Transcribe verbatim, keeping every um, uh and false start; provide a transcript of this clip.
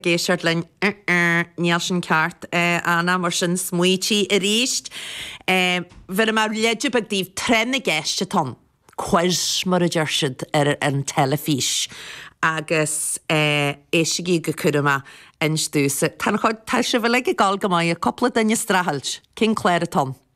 géisiart lein níl sin ceart anna mar sin smuotí a ríist. Bhar mar leidir bagdíh trena gceiste tan, chuis mar a deirsid ar an telefís agus éisigí go curma in stúsa. Tá chuid tá se bhfuil ag gáil go maiid a coppla daine strahailt, cin chléir a tan.